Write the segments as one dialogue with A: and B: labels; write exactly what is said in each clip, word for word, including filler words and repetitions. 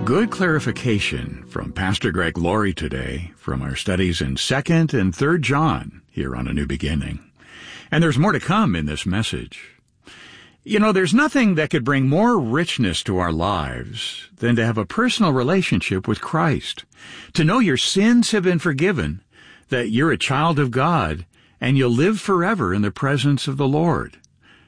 A: Good clarification from Pastor Greg Laurie today from our studies in Second and Third John here on A New Beginning. And there's more to come in this message. You know, there's nothing that could bring more richness to our lives than to have a personal relationship with Christ, to know your sins have been forgiven, that you're a child of God, and you'll live forever in the presence of the Lord.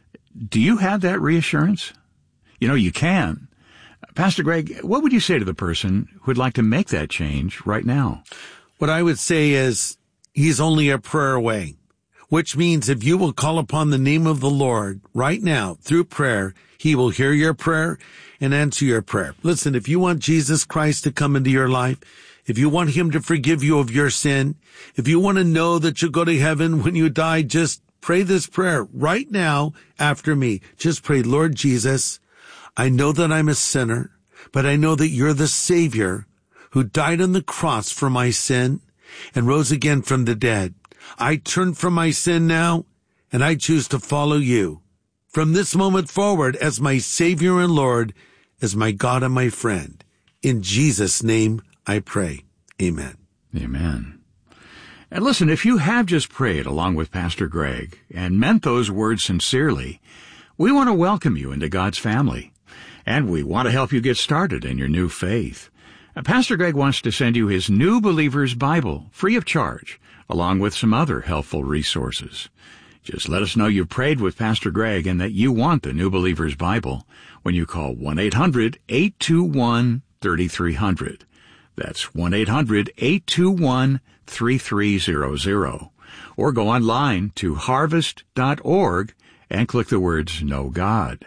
A: Do you have that reassurance? You know, you can. Pastor Greg, what would you say to the person who would like to make that change right now?
B: What I would say is he's only a prayer away, which means if you will call upon the name of the Lord right now through prayer, he will hear your prayer and answer your prayer. Listen, if you want Jesus Christ to come into your life, if you want him to forgive you of your sin, if you want to know that you'll go to heaven when you die, just pray this prayer right now after me. Just pray, Lord Jesus, I know that I'm a sinner, but I know that you're the Savior who died on the cross for my sin and rose again from the dead. I turn from my sin now, and I choose to follow you from this moment forward as my Savior and Lord, as my God and my friend. In Jesus' name I pray. Amen.
A: Amen. And listen, if you have just prayed along with Pastor Greg and meant those words sincerely, we want to welcome you into God's family. And we want to help you get started in your new faith. Uh, Pastor Greg wants to send you his New Believer's Bible, free of charge, along with some other helpful resources. Just let us know you prayed with Pastor Greg and that you want the New Believer's Bible when you call one eight hundred eight two one three three zero zero. That's one eight hundred eight two one three three zero zero. Or go online to harvest dot org and click the words Know God.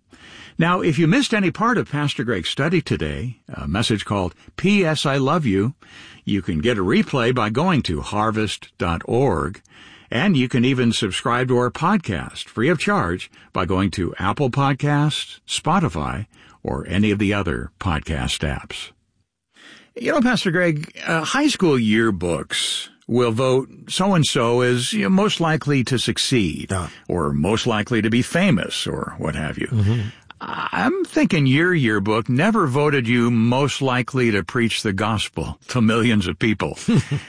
A: Now, if you missed any part of Pastor Greg's study today, a message called P S I Love You, you can get a replay by going to harvest dot org, and you can even subscribe to our podcast free of charge by going to Apple Podcasts, Spotify, or any of the other podcast apps. You know, Pastor Greg, uh, high school yearbooks will vote so-and-so as you know, most likely to succeed,
B: yeah.
A: or most likely to be famous, or what have you.
B: Mm-hmm.
A: I'm thinking your yearbook never voted you most likely to preach the gospel to millions of people.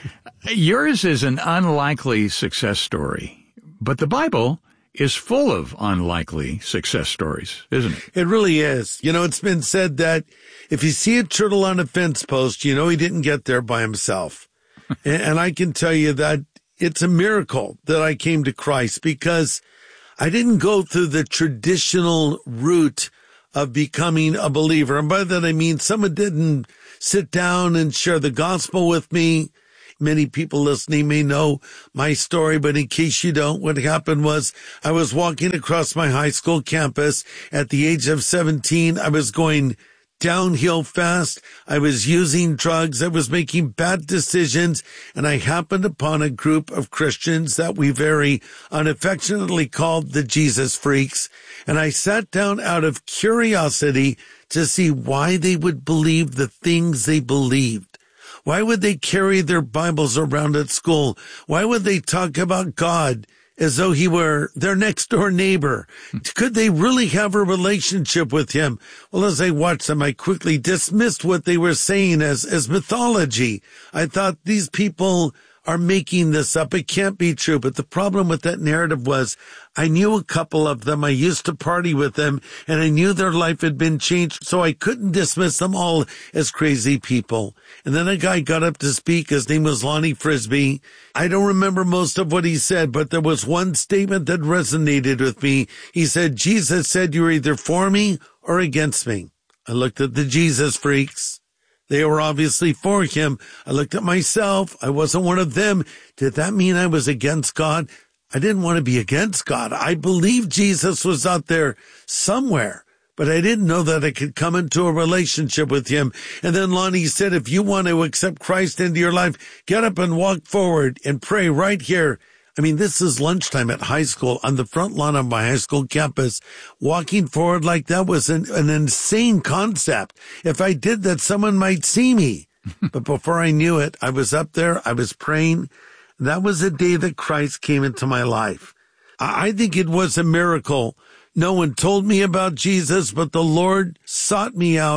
A: Yours is an unlikely success story, but the Bible is full of unlikely success stories, isn't it?
B: It really is. You know, it's been said that if you see a turtle on a fence post, you know he didn't get there by himself. and, and I can tell you that it's a miracle that I came to Christ because I didn't go through the traditional route of becoming a believer. And by that, I mean someone didn't sit down and share the gospel with me. Many people listening may know my story, but in case you don't, what happened was I was walking across my high school campus at the age of seventeen. I was going downhill fast. I was using drugs. I was making bad decisions. And I happened upon a group of Christians that we very unaffectionately called the Jesus Freaks. And I sat down out of curiosity to see why they would believe the things they believed. Why would they carry their Bibles around at school? Why would they talk about God as though he were their next door neighbor? Could they really have a relationship with him? Well, as I watched them, I quickly dismissed what they were saying as, as mythology. I thought these people are making this up. It can't be true. But the problem with that narrative was I knew a couple of them. I used to party with them and I knew their life had been changed. So I couldn't dismiss them all as crazy people. And then a guy got up to speak. His name was Lonnie Frisbee. I don't remember most of what he said, but there was one statement that resonated with me. He said, Jesus said you're either for me or against me. I looked at the Jesus Freaks. They were obviously for him. I looked at myself. I wasn't one of them. Did that mean I was against God? I didn't want to be against God. I believed Jesus was out there somewhere, but I didn't know that I could come into a relationship with him. And then Lonnie said, if you want to accept Christ into your life, get up and walk forward and pray right here. I mean, this is lunchtime at high school on the front lawn of my high school campus. Walking forward like that was an, an insane concept. If I did that, someone might see me. But before I knew it, I was up there. I was praying. That was the day that Christ came into my life. I think it was a miracle. No one told me about Jesus, but the Lord sought me out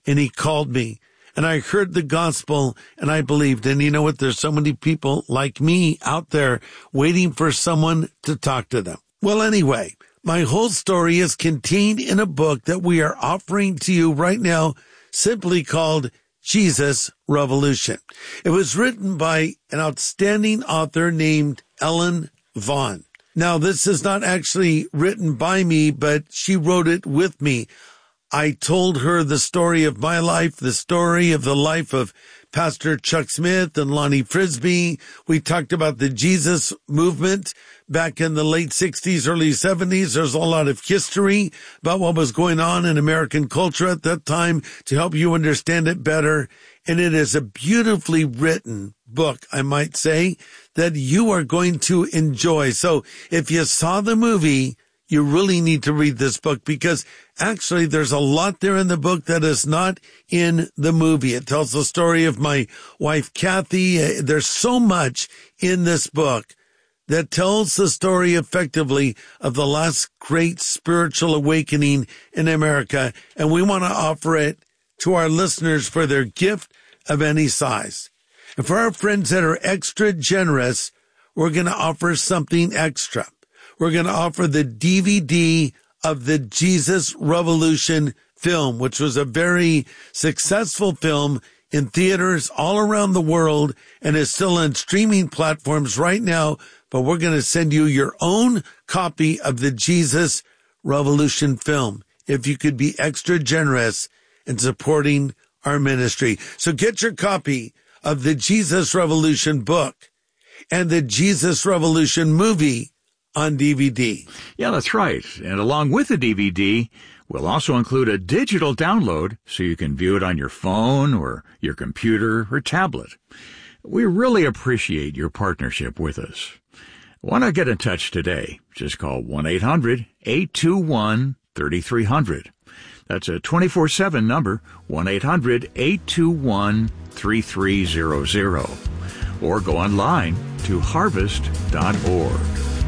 B: and he called me. And I heard the gospel and I believed. And you know what? There's so many people like me out there waiting for someone to talk to them. Well, anyway, my whole story is contained in a book that we are offering to you right now, simply called Jesus Revolution. It was written by an outstanding author named Ellen Vaughn. Now, this is not actually written by me, but she wrote it with me. I told her the story of my life, the story of the life of Pastor Chuck Smith and Lonnie Frisbee. We talked about the Jesus movement back in the late sixties, early seventies. There's a lot of history about what was going on in American culture at that time to help you understand it better. And it is a beautifully written book, I might say, that you are going to enjoy. So if you saw the movie, you really need to read this book, because actually there's a lot there in the book that is not in the movie. It tells the story of my wife, Kathy. There's so much in this book that tells the story effectively of the last great spiritual awakening in America. And we want to offer it to our listeners for their gift of any size. And for our friends that are extra generous, we're going to offer something extra. We're going to offer the D V D of the Jesus Revolution film, which was a very successful film in theaters all around the world and is still on streaming platforms right now. But we're going to send you your own copy of the Jesus Revolution film, if you could be extra generous in supporting our ministry. So get your copy of the Jesus Revolution book and the Jesus Revolution movie on D V D.
A: Yeah, that's right. And along with the D V D, we'll also include a digital download so you can view it on your phone or your computer or tablet. We really appreciate your partnership with us. Want to get in touch today? Just call one eight hundred eight two one three three zero zero. That's a twenty-four seven number, one eight hundred eight two one three three zero zero. Or go online to harvest dot org.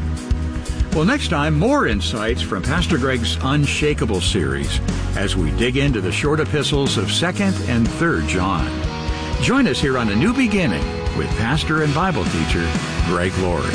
A: Well, next time, more insights from Pastor Greg's Unshakable series as we dig into the short epistles of second and third John. Join us here on A New Beginning with pastor and Bible teacher Greg Laurie.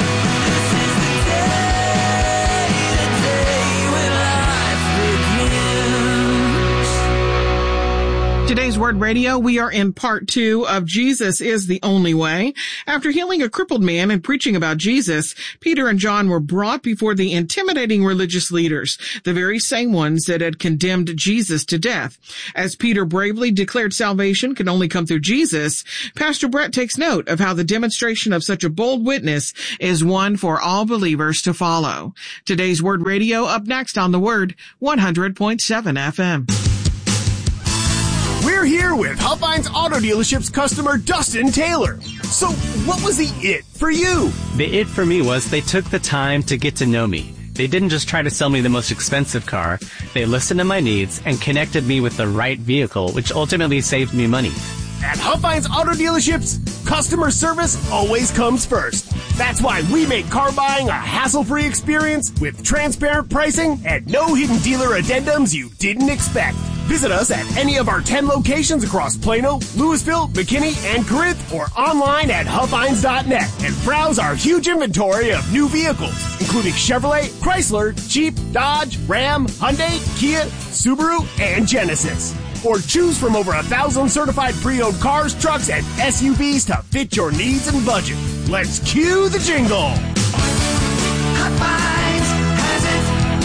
C: Today's Word Radio, we are in part two of Jesus is the Only Way. After healing a crippled man and preaching about Jesus, Peter and John were brought before the intimidating religious leaders, the very same ones that had condemned Jesus to death. As Peter bravely declared salvation can only come through Jesus, Pastor Brett takes note of how the demonstration of such a bold witness is one for all believers to follow. Today's Word Radio up next on The Word, one hundred point seven F M.
D: We're here with Huffines Auto Dealership's customer, Dustin Taylor. So what was the it for you?
E: The it for me was they took the time to get to know me. They didn't just try to sell me the most expensive car. They listened to my needs and connected me with the right vehicle, which ultimately saved me money.
D: At Huffines Auto Dealerships, customer service always comes first. That's why we make car buying a hassle-free experience with transparent pricing and no hidden dealer addendums you didn't expect. Visit us at any of our ten locations across Plano, Louisville, McKinney, and Corinth, or online at huffines dot net and browse our huge inventory of new vehicles, including Chevrolet, Chrysler, Jeep, Dodge, Ram, Hyundai, Kia, Subaru, and Genesis. Or choose from over a thousand certified pre-owned cars, trucks, and S U Vs to fit your needs and budget. Let's cue the jingle.
F: Huffines has it.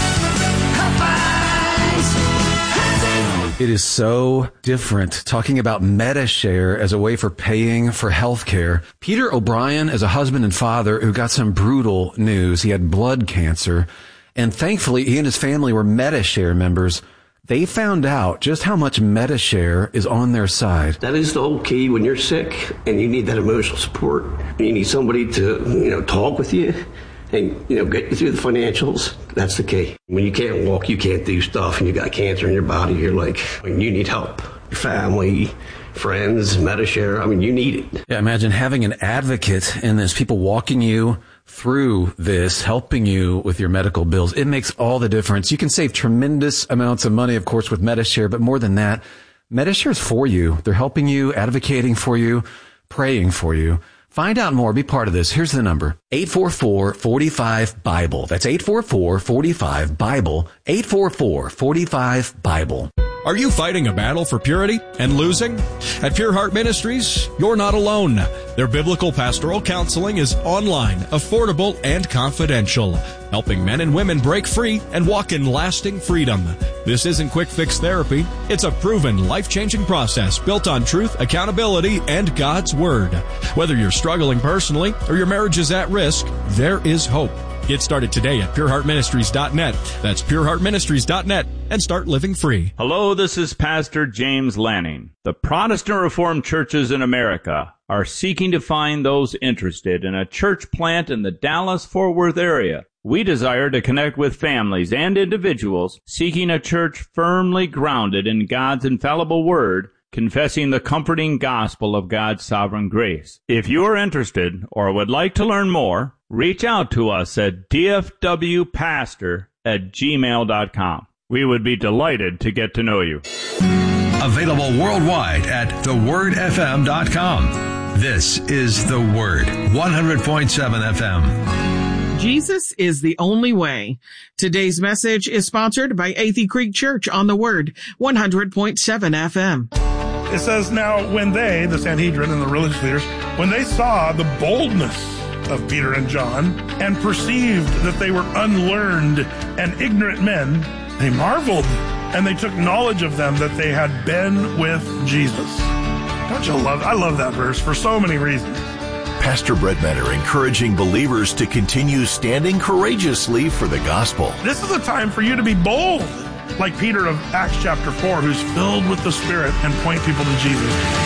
F: Huffines has it.
G: It is so different talking about MediShare as a way for paying for healthcare. Peter O'Brien is a husband and father who got some brutal news. He had blood cancer, and thankfully he and his family were MediShare members. They found out just how much MediShare is on their side.
H: That is the whole key when you're sick and you need that emotional support. You need somebody to, you know, talk with you and, you know, get you through the financials. That's the key. When you can't walk, you can't do stuff, and you got cancer in your body, you're like, when you need help. Your family, friends, MediShare, I mean, you need it.
G: Yeah, imagine having an advocate, and there's people walking you through this, helping you with your medical bills. It makes all the difference. You can save tremendous amounts of money, of course, with Medi-Share, but more than that, Medi-Share is for you. They're helping you, advocating for you, praying for you. Find out more. Be part of this. Here's the number. eight four four, four five, BIBLE. That's eight four four, four five, BIBLE. eight four four, four five, BIBLE.
I: Are you fighting a battle for purity and losing? At Pure Heart Ministries, you're not alone. Their biblical pastoral counseling is online, affordable, and confidential, helping men and women break free and walk in lasting freedom. This isn't quick fix therapy. It's a proven, life-changing process built on truth, accountability, and God's Word. Whether you're struggling personally or your marriage is at risk, there is hope. Get started today at pure heart ministries dot net. That's pure heart ministries dot net and start living free.
J: Hello, this is Pastor James Lanning. The Protestant Reformed churches in America are seeking to find those interested in a church plant in the Dallas-Fort Worth area. We desire to connect with families and individuals seeking a church firmly grounded in God's infallible Word, confessing the comforting gospel of God's sovereign grace. If you are interested or would like to learn more, reach out to us at d f w pastor at gmail dot com. We would be delighted to get to know you.
K: Available worldwide at the word f m dot com. This is The Word, one hundred point seven F M.
C: Jesus is the only way. Today's message is sponsored by Athey Creek Church on The Word, one hundred point seven F M.
L: It says, now when they, the Sanhedrin and the religious leaders, when they saw the boldness of Peter and John and perceived that they were unlearned and ignorant men, they marveled, and they took knowledge of them that they had been with Jesus. Don't you love, I love that verse for so many reasons.
M: Pastor Brett Metter encouraging believers to continue standing courageously for the gospel.
L: This is a time for you to be bold, like Peter of Acts chapter four, who's filled with the Spirit and point people to Jesus.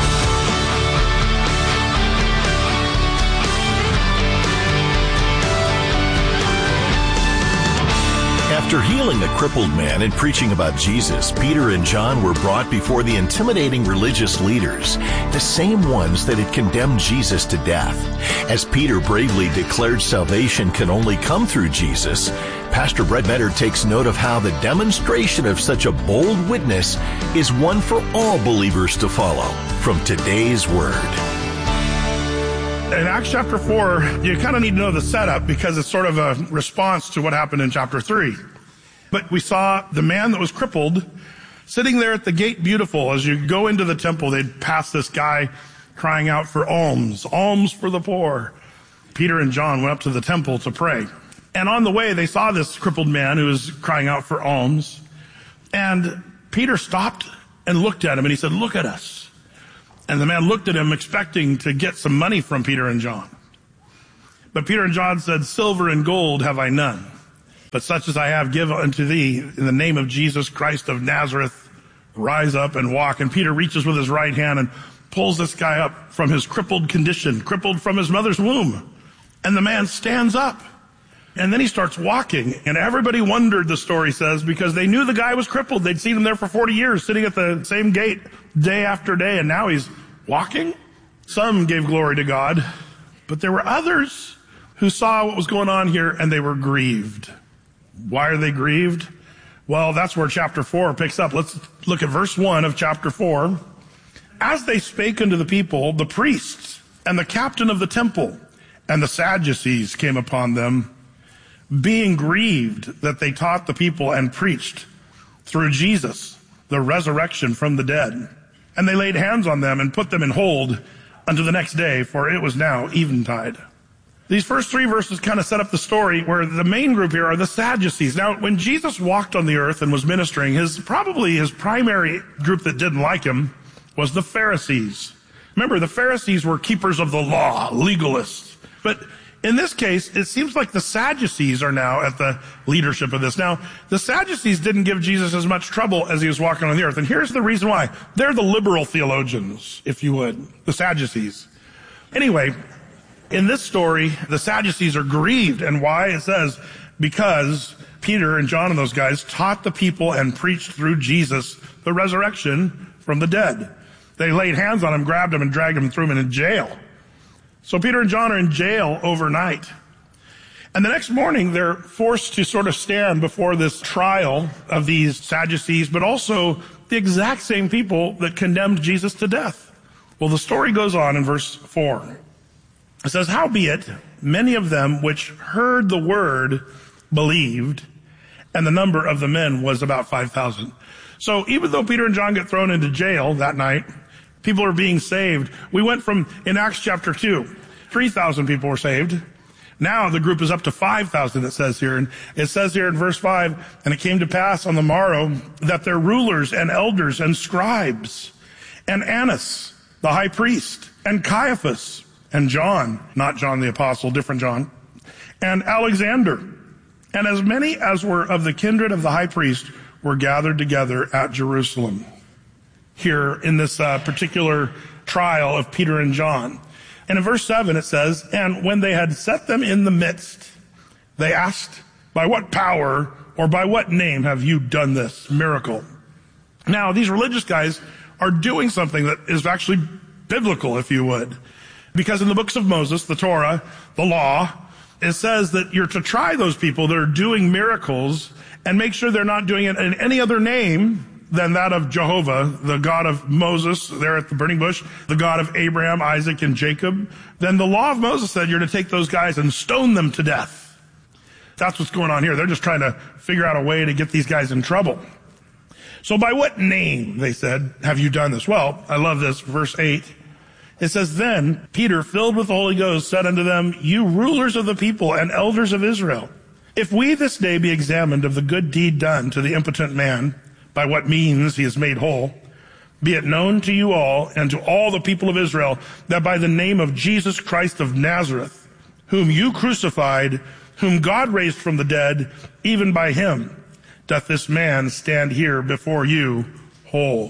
M: After healing a crippled man and preaching about Jesus, Peter and John were brought before the intimidating religious leaders, the same ones that had condemned Jesus to death. As Peter bravely declared salvation can only come through Jesus, Pastor Brett Metter takes note of how the demonstration of such a bold witness is one for all believers to follow from today's Word.
L: In Acts chapter four, you kind of need to know the setup because it's sort of a response to what happened in chapter three. But we saw the man that was crippled sitting there at the gate beautiful. As you go into the temple, they'd pass this guy crying out for alms, alms for the poor. Peter and John went up to the temple to pray. And on the way, they saw this crippled man who was crying out for alms. And Peter stopped and looked at him and he said, "Look at us." And the man looked at him expecting to get some money from Peter and John. But Peter and John said, "Silver and gold have I none, but such as I have give unto thee in the name of Jesus Christ of Nazareth, rise up and walk." And Peter reaches with his right hand and pulls this guy up from his crippled condition, crippled from his mother's womb. And the man stands up. And then he starts walking. And everybody wondered, the story says, because they knew the guy was crippled. They'd seen him there for forty years, sitting at the same gate day after day. And now he's walking. Some gave glory to God. But there were others who saw what was going on here and they were grieved. Why are they grieved? Well, that's where chapter four picks up. Let's look at verse one of chapter four. As they spake unto the people, the priests and the captain of the temple and the Sadducees came upon them, being grieved that they taught the people and preached through Jesus the resurrection from the dead. And they laid hands on them and put them in hold unto the next day, for it was now eventide. These first three verses kind of set up the story where the main group here are the Sadducees. Now, when Jesus walked on the earth and was ministering, his probably his primary group that didn't like him was the Pharisees. Remember, the Pharisees were keepers of the law, legalists. But in this case, it seems like the Sadducees are now at the leadership of this. Now, the Sadducees didn't give Jesus as much trouble as he was walking on the earth. And here's the reason why. They're the liberal theologians, if you would, the Sadducees. Anyway, in this story, the Sadducees are grieved. And why? It says, because Peter and John and those guys taught the people and preached through Jesus the resurrection from the dead. They laid hands on him, grabbed him, and dragged him and threw him in jail. So Peter and John are in jail overnight. And the next morning, they're forced to sort of stand before this trial of these Sadducees, but also the exact same people that condemned Jesus to death. Well, the story goes on in verse four. It says, howbeit, many of them which heard the word believed, and the number of the men was about five thousand. So even though Peter and John get thrown into jail that night, people are being saved. We went from, in Acts chapter two, three thousand people were saved. Now the group is up to five thousand, it says here. And it says here in verse five, and it came to pass on the morrow that their rulers and elders and scribes and Annas, the high priest, and Caiaphas, and John, not John the apostle, different John, and Alexander, and as many as were of the kindred of the high priest were gathered together at Jerusalem. Here in this uh, particular trial of Peter and John. And in verse seven it says, and when they had set them in the midst, they asked, by what power or by what name have you done this miracle? Now, these religious guys are doing something that is actually biblical, if you would. Because in the books of Moses, the Torah, the law, it says that you're to try those people that are doing miracles and make sure they're not doing it in any other name than that of Jehovah, the God of Moses there at the burning bush, the God of Abraham, Isaac, and Jacob. Then the law of Moses said you're to take those guys and stone them to death. That's what's going on here. They're just trying to figure out a way to get these guys in trouble. So by what name, they said, have you done this? Well, I love this, verse eight. It says, then Peter, filled with the Holy Ghost, said unto them, you rulers of the people and elders of Israel, if we this day be examined of the good deed done to the impotent man, by what means he is made whole, be it known to you all and to all the people of Israel that by the name of Jesus Christ of Nazareth, whom you crucified, whom God raised from the dead, even by him doth this man stand here before you whole.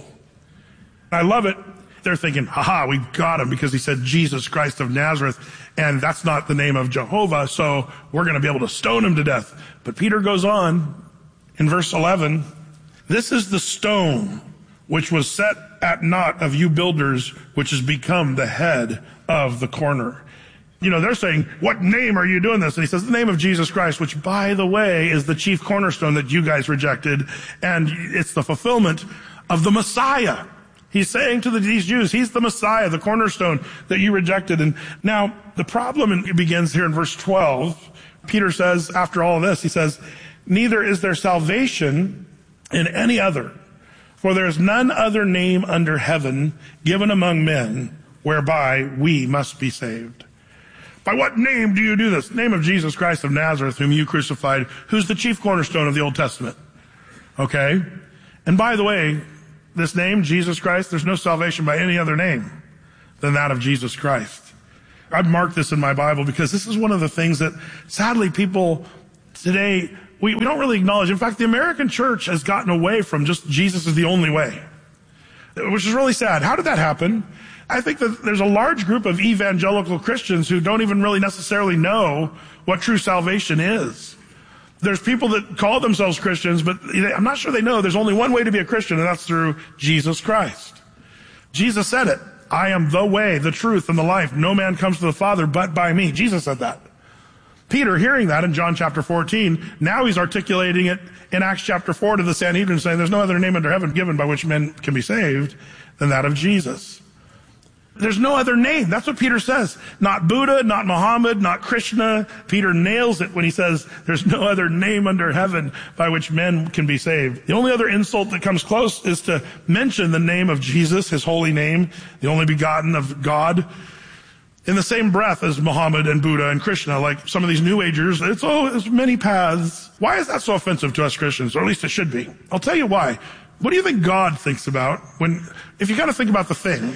L: I love it. They're thinking, haha, we got him because he said Jesus Christ of Nazareth, and that's not the name of Jehovah, so we're going to be able to stone him to death. But Peter goes on in verse eleven, this is the stone which was set at naught of you builders, which has become the head of the corner. You know, they're saying, what name are you doing this? And he says, the name of Jesus Christ, which, by the way, is the chief cornerstone that you guys rejected. And it's the fulfillment of the Messiah. He's saying to the, these Jews, he's the Messiah, the cornerstone that you rejected. And now the problem begins here in verse twelve. Peter says, after all of this, he says, neither is there salvation in any other, for there is none other name under heaven given among men whereby we must be saved. By what name do you do this? Name of Jesus Christ of Nazareth, whom you crucified, who's the chief cornerstone of the Old Testament. Okay? And by the way, this name, Jesus Christ, there's no salvation by any other name than that of Jesus Christ. I've marked this in my Bible because this is one of the things that sadly people today, we, we don't really acknowledge. In fact, the American church has gotten away from just Jesus is the only way, which is really sad. How did that happen? I think that there's a large group of evangelical Christians who don't even really necessarily know what true salvation is. There's people that call themselves Christians, but I'm not sure they know there's only one way to be a Christian, and that's through Jesus Christ. Jesus said it. I am the way, the truth, and the life. No man comes to the Father but by me. Jesus said that. Peter, hearing that in John chapter fourteen, now he's articulating it in Acts chapter four to the Sanhedrin, saying there's no other name under heaven given by which men can be saved than that of Jesus. There's no other name. That's what Peter says. Not Buddha, not Muhammad, not Krishna. Peter nails it when he says there's no other name under heaven by which men can be saved. The only other insult that comes close is to mention the name of Jesus, his holy name, the only begotten of God, in the same breath as Muhammad and Buddha and Krishna, like some of these New Agers. It's, oh, there's many paths. Why is that so offensive to us Christians? Or at least it should be. I'll tell you why. What do you think God thinks about when, if you kind of think about the thing,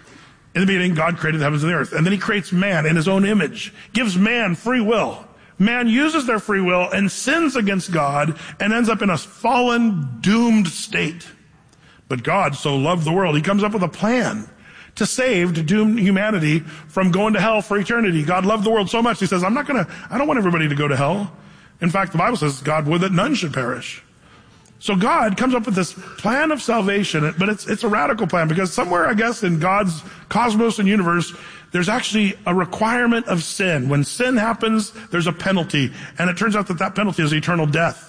L: in the beginning, God created the heavens and the earth. And then he creates man in his own image, gives man free will. Man uses their free will and sins against God and ends up in a fallen, doomed state. But God so loved the world, he comes up with a plan to save, to doom humanity from going to hell for eternity. God loved the world so much, he says, I'm not gonna, I don't want everybody to go to hell. In fact, the Bible says God would that none should perish. So God comes up with this plan of salvation, but it's it's a radical plan because somewhere, I guess, in God's cosmos and universe, there's actually a requirement of sin. When sin happens, there's a penalty, and it turns out that that penalty is eternal death.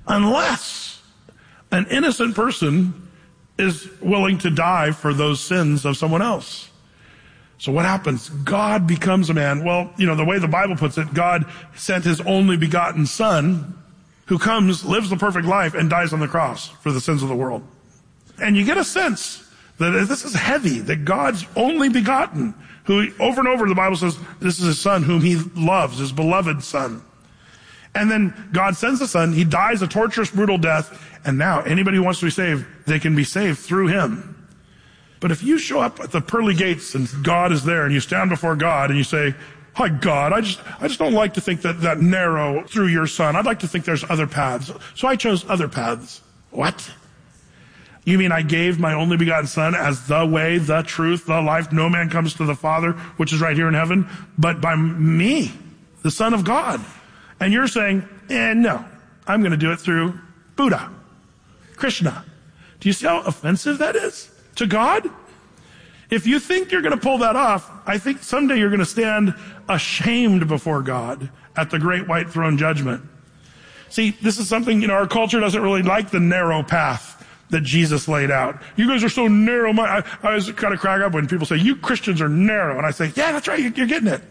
L: Unless an innocent person is willing to die for those sins of someone else. So what happens? God becomes a man. Well, you know, the way the Bible puts it, God sent his only begotten son who comes, lives the perfect life, and dies on the cross for the sins of the world. And you get a sense that this is heavy, that God's only begotten, who over and over the Bible says this is his son whom he loves, his beloved son. And then God sends the son, he dies a torturous, brutal death, and now anybody who wants to be saved, they can be saved through him. But if you show up at the pearly gates and God is there and you stand before God and you say, hi, God, I just, I just don't like to think that, that narrow through your son. I'd like to think there's other paths. So I chose other paths. What? You mean I gave my only begotten son as the way, the truth, the life? No man comes to the Father, which is right here in heaven, but by me, the Son of God. And you're saying, eh, no, I'm going to do it through Buddha, Krishna. Do you see how offensive that is to God? If you think you're going to pull that off, I think someday you're going to stand ashamed before God at the great white throne judgment. See, this is something, you know, our culture doesn't really like the narrow path that Jesus laid out. You guys are so narrow. I, I always kind of crack up when people say, you Christians are narrow. And I say, yeah, that's right. You're getting it.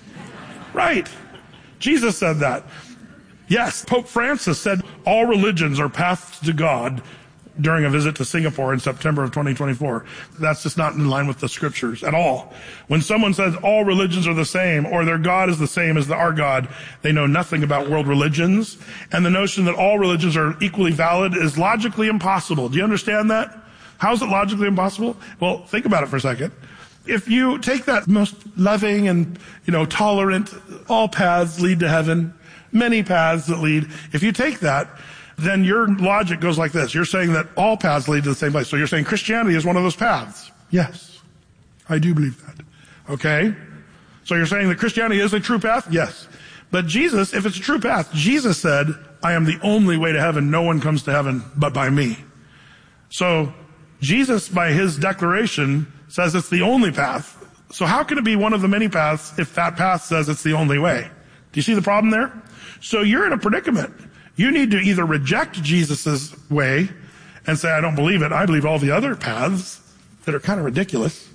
L: Right. Jesus said that. Yes, Pope Francis said all religions are paths to God during a visit to Singapore in September of twenty twenty-four. That's just not in line with the scriptures at all. When someone says all religions are the same or their God is the same as the, our God, they know nothing about world religions. And the notion that all religions are equally valid is logically impossible. Do you understand that? How is it logically impossible? Well, think about it for a second. If you take that most loving and, you know, tolerant, all paths lead to heaven, many paths that lead, if you take that, then your logic goes like this. You're saying that all paths lead to the same place. So you're saying Christianity is one of those paths. Yes, I do believe that. Okay? So you're saying that Christianity is a true path? Yes. But Jesus, if it's a true path, Jesus said, I am the only way to heaven. No one comes to heaven but by me. So Jesus, by his declaration, says it's the only path. So how can it be one of the many paths if that path says it's the only way? Do you see the problem there? So you're in a predicament. You need to either reject Jesus' way and say, I don't believe it. I believe all the other paths that are kind of ridiculous.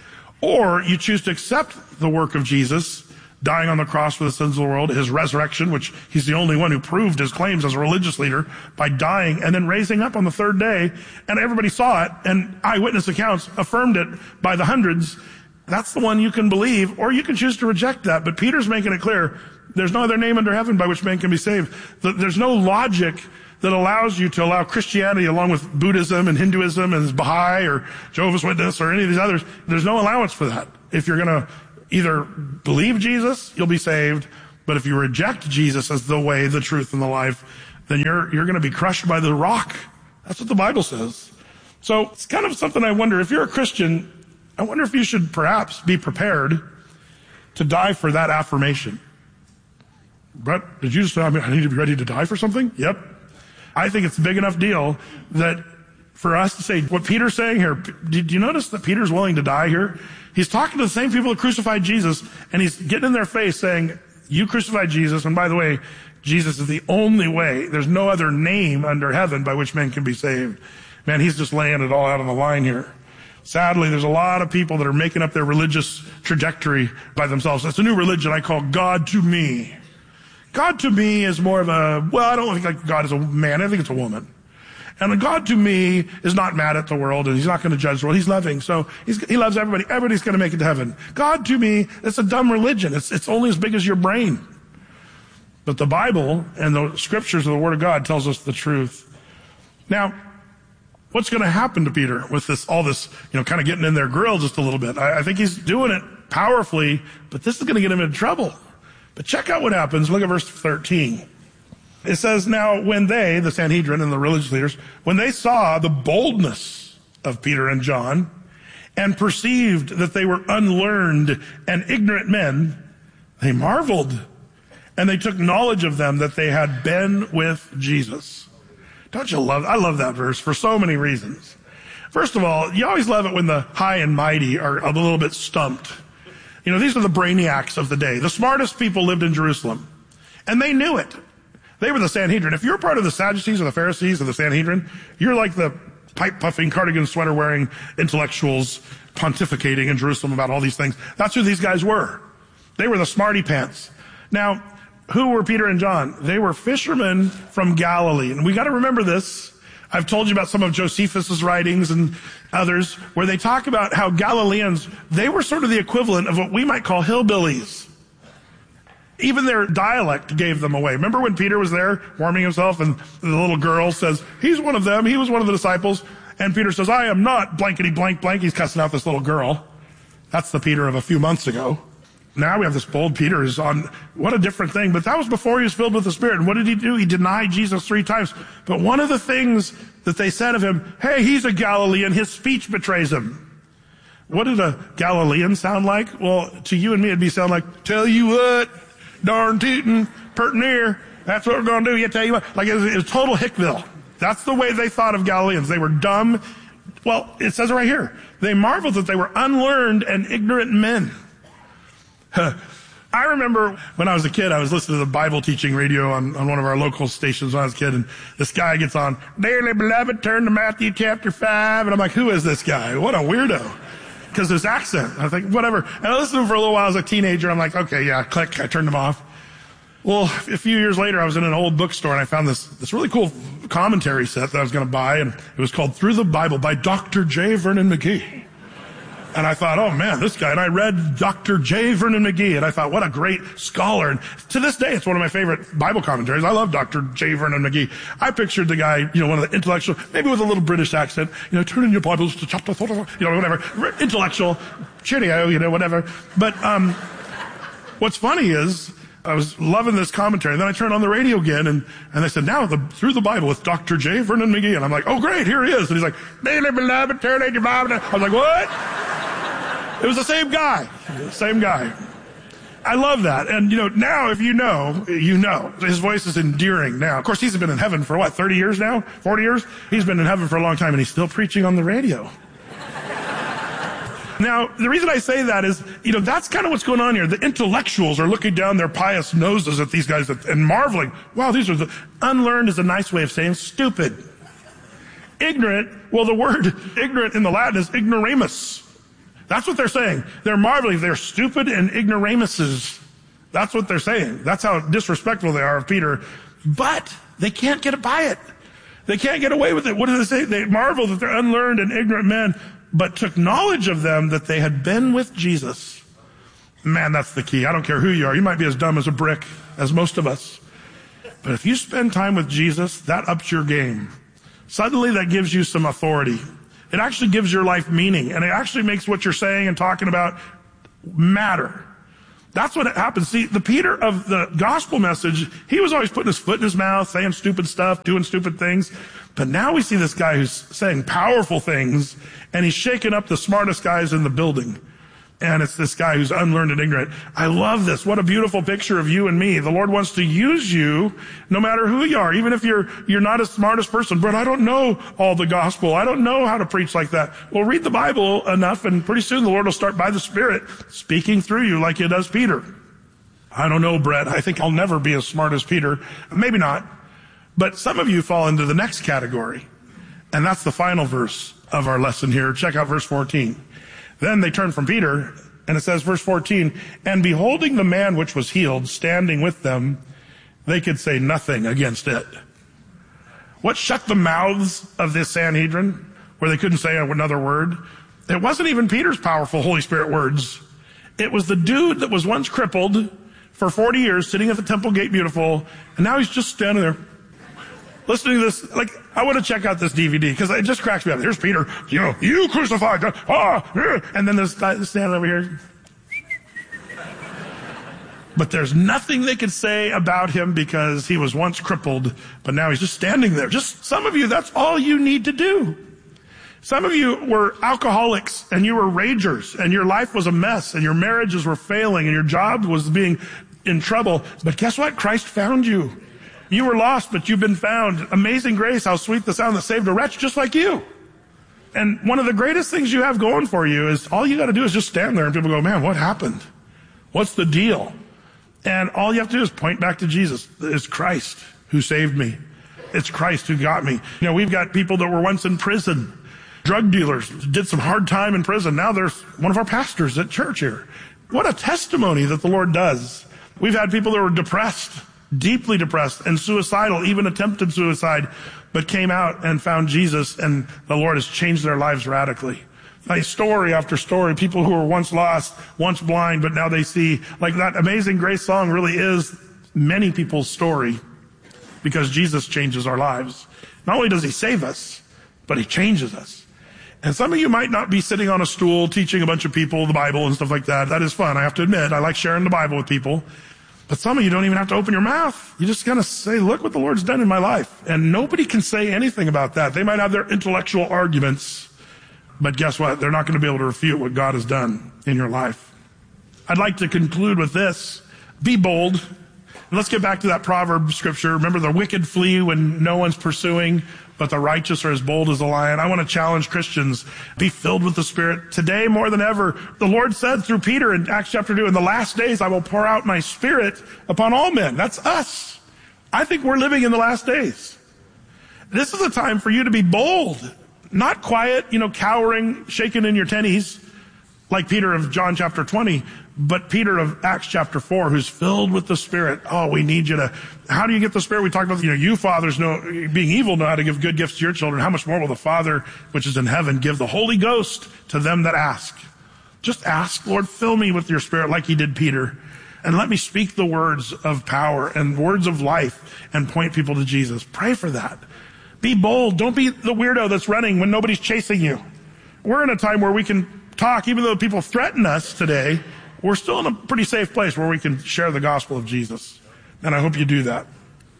L: Or you choose to accept the work of Jesus, dying on the cross for the sins of the world, his resurrection, which he's the only one who proved his claims as a religious leader by dying and then raising up on the third day. And everybody saw it, and eyewitness accounts affirmed it by the hundreds. That's the one you can believe, or you can choose to reject that. But Peter's making it clear, there's no other name under heaven by which man can be saved. There's no logic that allows you to allow Christianity along with Buddhism and Hinduism and Baha'i or Jehovah's Witness or any of these others. There's no allowance for that. If you're going to either believe Jesus, you'll be saved. But if you reject Jesus as the way, the truth, and the life, then you're, you're going to be crushed by the rock. That's what the Bible says. So it's kind of something I wonder, if you're a Christian, I wonder if you should perhaps be prepared to die for that affirmation. But did you just say, I mean, I need to be ready to die for something? Yep. I think it's a big enough deal that for us to say what Peter's saying here, did you notice that Peter's willing to die here? He's talking to the same people that crucified Jesus, and he's getting in their face saying, you crucified Jesus, and by the way, Jesus is the only way. There's no other name under heaven by which men can be saved. Man, he's just laying it all out on the line here. Sadly, there's a lot of people that are making up their religious trajectory by themselves. It's a new religion I call God to me. God to me is more of a, well, I don't think like God is a man. I think it's a woman. And God to me is not mad at the world, and he's not going to judge the world. He's loving. So he's, he loves everybody. Everybody's going to make it to heaven. God to me, it's a dumb religion. It's, it's only as big as your brain. But the Bible and the scriptures of the Word of God tells us the truth. Now, what's going to happen to Peter with this, all this, you know, kind of getting in their grill just a little bit? I, I think he's doing it powerfully, but this is going to get him into trouble. But check out what happens. Look at verse thirteen. It says, now when they, the Sanhedrin and the religious leaders, when they saw the boldness of Peter and John and perceived that they were unlearned and ignorant men, they marveled, and they took knowledge of them that they had been with Jesus. Don't you love, I love that verse for so many reasons. First of all, you always love it when the high and mighty are a little bit stumped. You know, these are the brainiacs of the day. The smartest people lived in Jerusalem, and they knew it. They were the Sanhedrin. If you're part of the Sadducees or the Pharisees or the Sanhedrin, you're like the pipe-puffing, cardigan sweater-wearing intellectuals pontificating in Jerusalem about all these things. That's who these guys were. They were the smarty pants. Now, who were Peter and John? They were fishermen from Galilee. And we got to remember this. I've told you about some of Josephus's writings and others where they talk about how Galileans, they were sort of the equivalent of what we might call hillbillies. Even their dialect gave them away. Remember when Peter was there warming himself and the little girl says, he's one of them, he was one of the disciples. And Peter says, I am not blankety blank blank. He's cussing out this little girl. That's the Peter of a few months ago. Now we have this bold Peter who's on, what a different thing. But that was before he was filled with the Spirit. And what did he do? He denied Jesus three times. But one of the things that they said of him, hey, he's a Galilean, his speech betrays him. What did a Galilean sound like? Well, to you and me it'd be sound like, tell you what, darn tootin', pert near, that's what we're going to do, you tell you what. Like it was, it was total Hickville. That's the way they thought of Galileans. They were dumb. Well, it says it right here. They marveled that they were unlearned and ignorant men. I remember when I was a kid, I was listening to the Bible teaching radio on, on one of our local stations when I was a kid, and this guy gets on, dearly beloved, turn to Matthew chapter five, and I'm like, who is this guy? What a weirdo. Because his accent. I think, whatever. And I listened to him for a little while as a teenager. I'm like, okay, yeah, click. I turned him off. Well, a few years later, I was in an old bookstore, and I found this, this really cool commentary set that I was going to buy, and it was called Through the Bible by Doctor J. Vernon McGee. And I thought, oh man, this guy. And I read Doctor J. Vernon McGee, and I thought, what a great scholar. And to this day, it's one of my favorite Bible commentaries. I love Doctor J. Vernon McGee. I pictured the guy, you know, one of the intellectual, maybe with a little British accent, you know, turn in your Bibles to chapter, you know, whatever, intellectual, cheerio, you know, whatever. But um, what's funny is, I was loving this commentary, and then I turned on the radio again, and, and they said, now the, through the Bible with Doctor J. Vernon McGee. And I'm like, oh great, here he is. And he's like, dearly beloved, turn in your Bible. I was like, what? It was the same guy. Same guy. I love that. And, you know, now if you know, you know. His voice is endearing now. Of course, he's been in heaven for what, thirty years now? forty years? He's been in heaven for a long time, and he's still preaching on the radio. Now, the reason I say that is, you know, that's kind of what's going on here. The intellectuals are looking down their pious noses at these guys and marveling. Wow, these are the, unlearned is a nice way of saying stupid. Ignorant, well, the word ignorant in the Latin is ignoramus. That's what they're saying. They're marveling. They're stupid and ignoramuses. That's what they're saying. That's how disrespectful they are of Peter. But they can't get by it. They can't get away with it. What do they say? They marvel that they're unlearned and ignorant men, but took knowledge of them that they had been with Jesus. Man, that's the key. I don't care who you are. You might be as dumb as a brick, as most of us. But if you spend time with Jesus, that ups your game. Suddenly that gives you some authority. It actually gives your life meaning, and it actually makes what you're saying and talking about matter. That's what happens. See, the Peter of the gospel message, he was always putting his foot in his mouth, saying stupid stuff, doing stupid things. But now we see this guy who's saying powerful things, and he's shaking up the smartest guys in the building. And it's this guy who's unlearned and ignorant. I love this. What a beautiful picture of you and me. The Lord wants to use you no matter who you are, even if you're you're not the smartest person. But I don't know all the gospel. I don't know how to preach like that. Well, read the Bible enough, and pretty soon the Lord will start by the Spirit speaking through you like He does Peter. I don't know, Brett. I think I'll never be as smart as Peter. Maybe not. But some of you fall into the next category. And that's the final verse of our lesson here. Check out verse fourteen. Then they turned from Peter, and it says, verse fourteen, and beholding the man which was healed standing with them, they could say nothing against it. What shut the mouths of this Sanhedrin, where they couldn't say another word? It wasn't even Peter's powerful Holy Spirit words. It was the dude that was once crippled for forty years, sitting at the temple gate beautiful, and now he's just standing there, listening to this. Like, I want to check out this D V D, because it just cracks me up. Here's Peter, you know, you crucified, ah, uh, and then this guy standing over here. But there's nothing they could say about him because he was once crippled, but now he's just standing there. Just some of you, that's all you need to do. Some of you were alcoholics, and you were ragers, and your life was a mess, and your marriages were failing, and your job was being in trouble. But guess what? Christ found you. You were lost, but you've been found. Amazing grace, how sweet the sound that saved a wretch just like you. And one of the greatest things you have going for you is all you got to do is just stand there and people go, man, what happened? What's the deal? And all you have to do is point back to Jesus. It's Christ who saved me. It's Christ who got me. You know, we've got people that were once in prison, drug dealers, did some hard time in prison. Now there's one of our pastors at church here. What a testimony that the Lord does. We've had people that were depressed, deeply depressed and suicidal, even attempted suicide, but came out and found Jesus, and the Lord has changed their lives radically. Like story after story, people who were once lost, once blind, but now they see. Like that Amazing Grace song really is many people's story, because Jesus changes our lives. Not only does he save us, but he changes us. And some of you might not be sitting on a stool teaching a bunch of people the Bible and stuff like that. That is fun, I have to admit. I like sharing the Bible with people. But some of you don't even have to open your mouth. You just gotta say, look what the Lord's done in my life. And nobody can say anything about that. They might have their intellectual arguments, but guess what? They're not going to be able to refute what God has done in your life. I'd like to conclude with this. Be bold. And let's get back to that proverb scripture. Remember, the wicked flee when no one's pursuing, but the righteous are as bold as a lion. I want to challenge Christians. Be filled with the Spirit. Today, more than ever, the Lord said through Peter in Acts chapter two, in the last days I will pour out my Spirit upon all men. That's us. I think we're living in the last days. This is a time for you to be bold. Not quiet, you know, cowering, shaking in your tennies, like Peter of John chapter twenty, but Peter of Acts chapter four, who's filled with the Spirit. Oh, we need you to, how do you get the Spirit? We talked about, you know, you fathers know, being evil know how to give good gifts to your children. How much more will the Father, which is in heaven, give the Holy Ghost to them that ask? Just ask, Lord, fill me with your Spirit like he did Peter. And let me speak the words of power and words of life and point people to Jesus. Pray for that. Be bold. Don't be the weirdo that's running when nobody's chasing you. We're in a time where we can talk, even though people threaten us today. We're still in a pretty safe place where we can share the gospel of Jesus. And I hope you do that.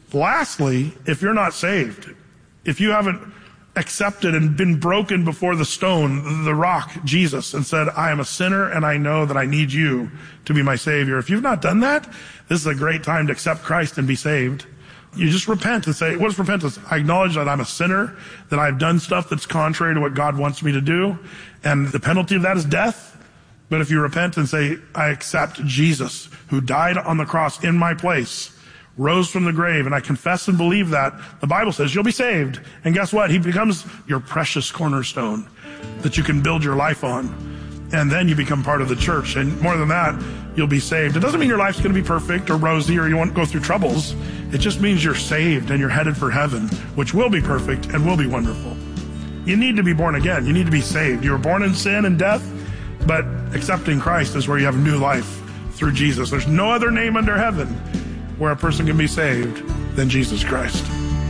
L: Lastly, if you're not saved, if you haven't accepted and been broken before the stone, the rock, Jesus, and said, I am a sinner and I know that I need you to be my Savior. If you've not done that, this is a great time to accept Christ and be saved. You just repent and say, what is repentance? I acknowledge that I'm a sinner, that I've done stuff that's contrary to what God wants me to do, and the penalty of that is death. But if you repent and say, I accept Jesus, who died on the cross in my place, rose from the grave, and I confess and believe that, the Bible says you'll be saved. And guess what? He becomes your precious cornerstone that you can build your life on. And then you become part of the church. And more than that, you'll be saved. It doesn't mean your life's going to be perfect or rosy or you won't go through troubles. It just means you're saved and you're headed for heaven, which will be perfect and will be wonderful. You need to be born again. You need to be saved. You were born in sin and death, but accepting Christ is where you have new life through Jesus. There's no other name under heaven where a person can be saved than Jesus Christ.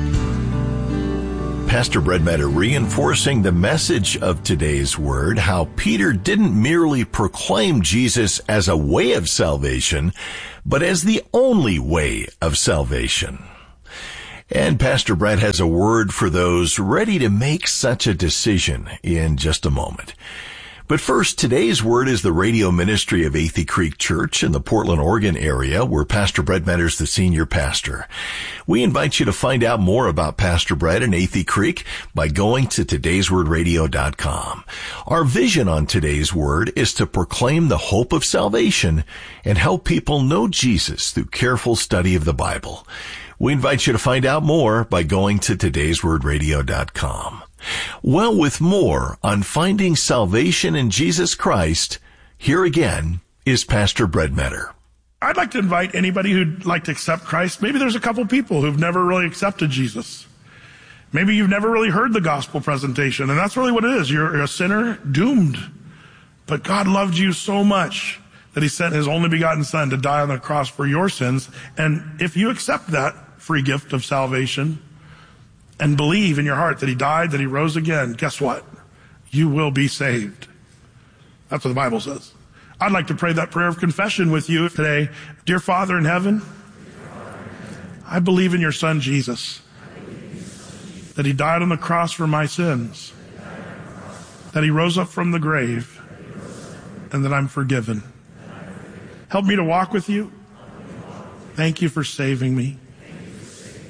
M: Pastor Bredmetter reinforcing the message of today's word, how Peter didn't merely proclaim Jesus as a way of salvation, but as the only way of salvation. And Pastor Brett has a word for those ready to make such a decision in just a moment. But first, today's word is the radio ministry of Athey Creek Church in the Portland, Oregon area, where Pastor Brett Metter's the senior pastor. We invite you to find out more about Pastor Brett and Athey Creek by going to todays word radio dot com. Our vision on today's word is to proclaim the hope of salvation and help people know Jesus through careful study of the Bible. We invite you to find out more by going to todays word radio dot com. Well, with more on finding salvation in Jesus Christ, here again is Pastor Bredmetter.
L: I'd like to invite anybody who'd like to accept Christ. Maybe there's a couple people who've never really accepted Jesus. Maybe you've never really heard the gospel presentation, and that's really what it is. You're a sinner, doomed. But God loved you so much that he sent his only begotten Son to die on the cross for your sins. And if you accept that free gift of salvation and believe in your heart that he died, that he rose again, guess what? You will be saved. That's what the Bible says. I'd like to pray that prayer of confession with you today. Dear Father in heaven, I believe in your Son Jesus, that he died on the cross for my sins, that he rose up from the grave, and that I'm forgiven. Help me to walk with you. Thank you for saving me.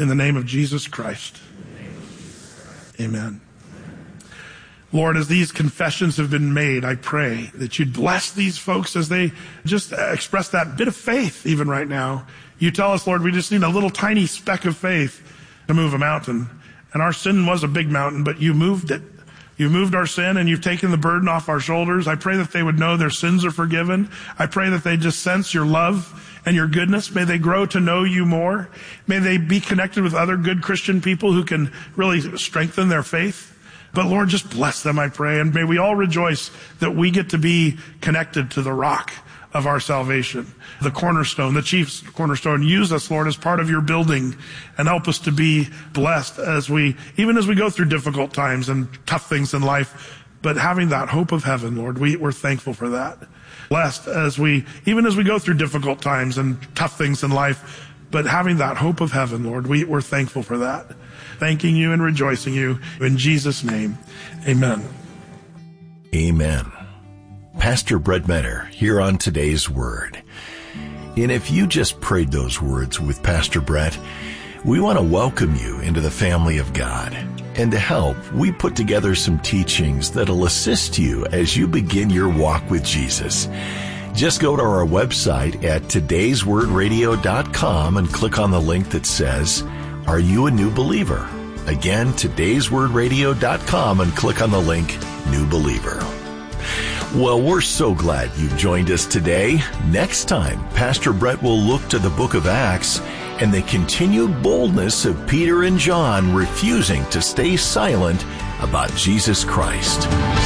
L: in the name of Jesus Christ. Amen. Lord, as these confessions have been made, I pray that you'd bless these folks as they just express that bit of faith even right now. You tell us, Lord, we just need a little tiny speck of faith to move a mountain. And our sin was a big mountain, but you moved it. You've moved our sin and you've taken the burden off our shoulders. I pray that they would know their sins are forgiven. I pray that they just sense your love and your goodness. May they grow to know you more. May they be connected with other good Christian people who can really strengthen their faith. But Lord, just bless them, I pray. And may we all rejoice that we get to be connected to the rock of our salvation, the cornerstone, the chief cornerstone. Use us, Lord, as part of your building and help us to be blessed as we, even as we go through difficult times and tough things in life, but having that hope of heaven, Lord, we, we're thankful for that. Blessed as we, even as we go through difficult times and tough things in life, but having that hope of heaven, Lord, we, we're thankful for that. Thanking you and rejoicing you in Jesus' name. Amen.
M: Amen. Pastor Brett Menner here on Today's Word. And if you just prayed those words with Pastor Brett, we want to welcome you into the family of God. And to help, we put together some teachings that'll assist you as you begin your walk with Jesus. Just go to our website at todays word radio dot com and click on the link that says, "Are you a new believer?" Again, todays word radio dot com and click on the link, New Believer. Well, we're so glad you joined us today. Next time, Pastor Brett will look to the book of Acts and the continued boldness of Peter and John refusing to stay silent about Jesus Christ.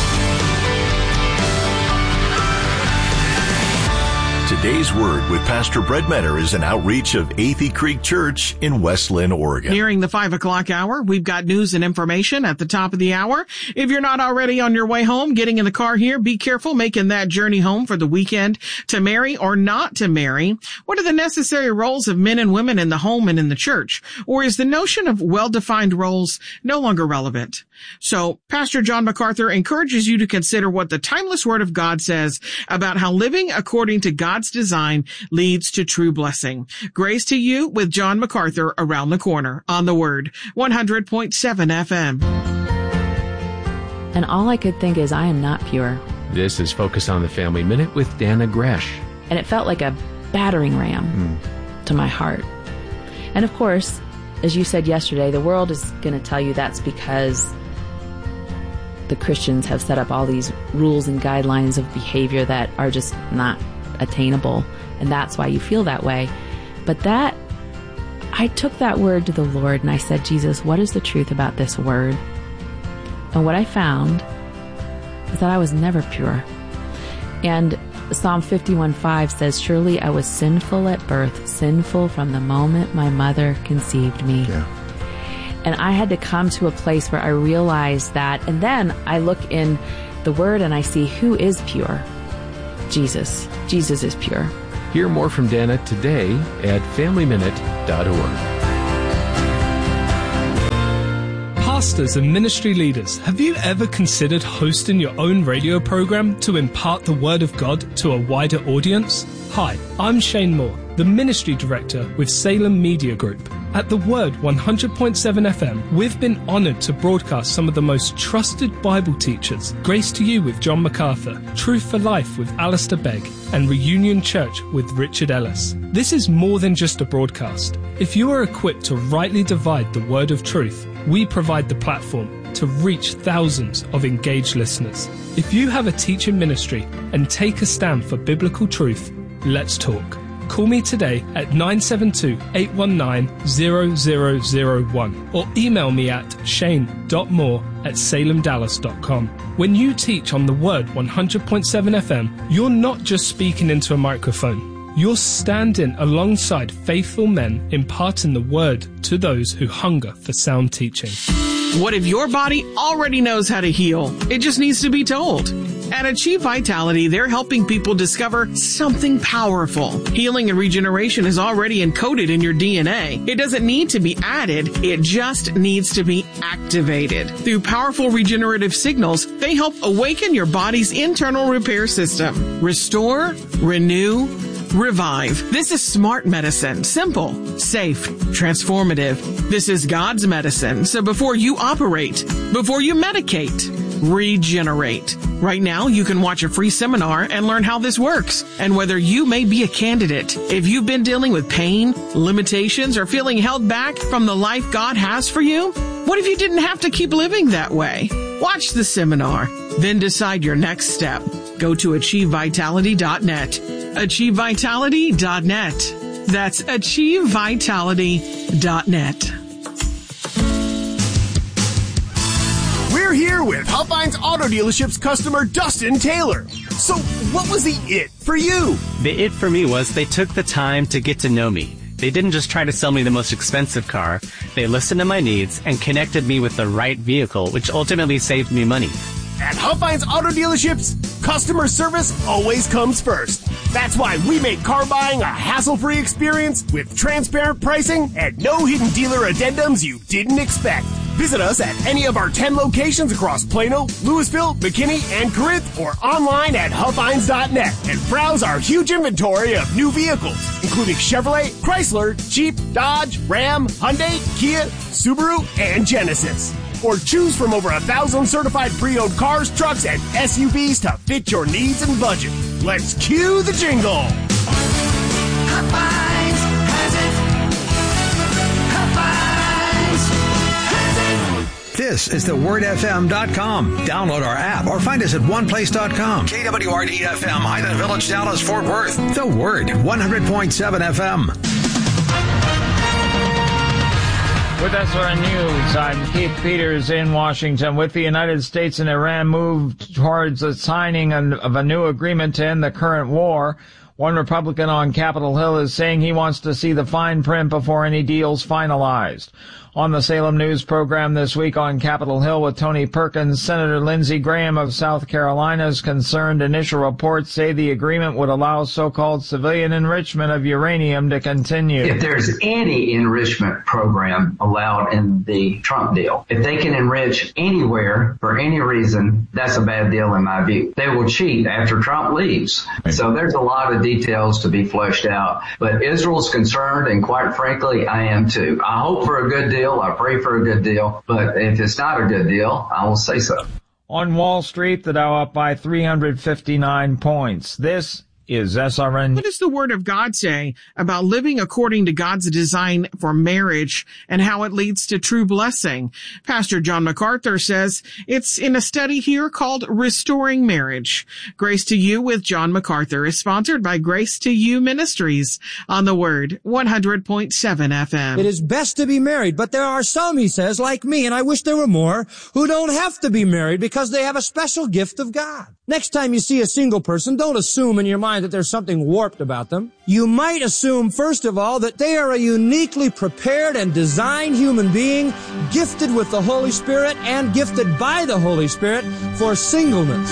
M: Today's Word with Pastor Brett Menner is an outreach of Athey Creek Church in West Lynn, Oregon.
C: Nearing the five o'clock hour, we've got news and information at the top of the hour. If you're not already on your way home, getting in the car here, be careful making that journey home for the weekend. To marry or not to marry? What are the necessary roles of men and women in the home and in the church? Or is the notion of well-defined roles no longer relevant? So, Pastor John MacArthur encourages you to consider what the timeless Word of God says about how living according to God's design leads to true blessing. Grace to you with John MacArthur around the corner on The Word, one hundred point seven F M.
N: And all I could think is, I am not pure.
O: This is Focus on the Family Minute with Dana Gresh.
N: And it felt like a battering ram mm. to my heart. And of course, as you said yesterday, the world is going to tell you that's because the Christians have set up all these rules and guidelines of behavior that are just not attainable, and that's why you feel that way. But that, I took that word to the Lord and I said, Jesus, what is the truth about this word? And what I found is that I was never pure. And Psalm fifty-one five says, surely I was sinful at birth, sinful from the moment my mother conceived me. Yeah. And I had to come to a place where I realized that, and then I look in the Word and I see who is pure. Jesus. Jesus is pure.
O: Hear more from Dana today at family minute dot org.
P: Pastors and ministry leaders, have you ever considered hosting your own radio program to impart the Word of God to a wider audience? Hi, I'm Shane Moore, the Ministry Director with Salem Media Group. At The Word one hundred point seven F M, we've been honored to broadcast some of the most trusted Bible teachers. Grace to You with John MacArthur, Truth for Life with Alistair Begg, and Reunion Church with Richard Ellis. This is more than just a broadcast. If you are equipped to rightly divide the word of truth, we provide the platform to reach thousands of engaged listeners. If you have a teaching ministry and take a stand for biblical truth, let's talk. Call me today at nine seven two, eight one nine, zero zero zero one or email me at shane dot moore at salem dallas dot com. When you teach on The Word one hundred point seven F M, you're not just speaking into a microphone. You're standing alongside faithful men imparting the Word to those who hunger for sound teaching.
C: What if your body already knows how to heal? It just needs to be told. At Achieve Vitality, they're helping people discover something powerful. Healing and regeneration is already encoded in your D N A. It doesn't need to be added. It just needs to be activated. Through powerful regenerative signals, they help awaken your body's internal repair system. Restore, renew, Revive. This is smart medicine. Simple, safe, transformative. This is God's medicine. So before you operate, before you medicate, regenerate. Right now, you can watch a free seminar and learn how this works and whether you may be a candidate. If you've been dealing with pain, limitations, or feeling held back from the life God has for you, what if you didn't have to keep living that way? Watch the seminar, then decide your next step. Go to achieve vitality dot net. achieve vitality dot net. That's achieve vitality dot net.
D: We're here with Huffines Auto Dealership's customer Dustin Taylor. So what was the it for you?
E: The it for me was they took the time to get to know me. They didn't just try to sell me the most expensive car. They listened to my needs and connected me with the right vehicle, which ultimately saved me money.
D: At Huffines Auto Dealerships, customer service always comes first. That's why we make car buying a hassle-free experience with transparent pricing and no hidden dealer addendums you didn't expect. Visit us at any of our ten locations across Plano, Louisville, McKinney, and Corinth, or online at Huffines dot net and browse our huge inventory of new vehicles, including Chevrolet, Chrysler, Jeep, Dodge, Ram, Hyundai, Kia, Subaru, and Genesis. Or choose from over a thousand certified pre-owned cars, trucks, and S U Vs to fit your needs and budget. Let's cue the jingle.
F: Huffines has it. Huffines has it.
K: This is the word f m dot com. Download our app or find us at one place dot com. K W R D F M, Highland Village, Dallas, Fort Worth. The Word, one hundred point seven F M.
Q: With S R N News, I'm Keith Peters in Washington. With the United States and Iran moved towards the signing of a new agreement to end the current war, one Republican on Capitol Hill is saying he wants to see the fine print before any deal's finalized. On the Salem News program this week on Capitol Hill with Tony Perkins, Senator Lindsey Graham of South Carolina's concerned initial reports say the agreement would allow so-called civilian enrichment of uranium to continue.
R: If there's any enrichment program allowed in the Trump deal, if they can enrich anywhere for any reason, that's a bad deal in my view. They will cheat after Trump leaves. So there's a lot of details to be fleshed out. But Israel's concerned, and quite frankly, I am too. I hope for a good deal. I pray for a good deal, but if it's not a good deal, I will say so.
Q: On Wall Street, the Dow up by three hundred fifty-nine points. This is S R N.
C: What does the Word of God say about living according to God's design for marriage and how it leads to true blessing? Pastor John MacArthur says it's in a study here called Restoring Marriage. Grace to You with John MacArthur is sponsored by Grace to You Ministries on the Word, one hundred point seven F M.
S: It is best to be married, but there are some, he says, like me, and I wish there were more, who don't have to be married because they have a special gift of God. Next time you see a single person, don't assume in your mind that there's something warped about them. You might assume, first of all, that they are a uniquely prepared and designed human being, gifted with the Holy Spirit and gifted by the Holy Spirit for singleness.